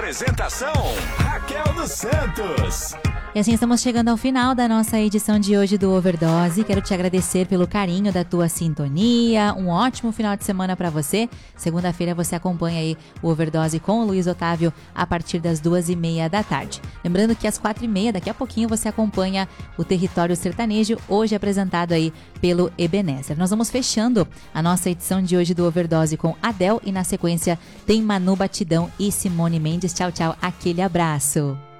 Apresentação, Raquel dos Santos. E assim estamos chegando ao final da nossa edição de hoje do Overdose. Quero te agradecer pelo carinho da tua sintonia. Um ótimo final de semana para você. Segunda-feira você acompanha aí o Overdose com o Luiz Otávio a partir das 2h30 da tarde. Lembrando que às 4h30, daqui a pouquinho, você acompanha o Território Sertanejo, hoje apresentado aí pelo Ebenezer. Nós vamos fechando a nossa edição de hoje do Overdose com Adele e na sequência tem Manu Batidão e Simone Mendes. Tchau, tchau. Aquele abraço.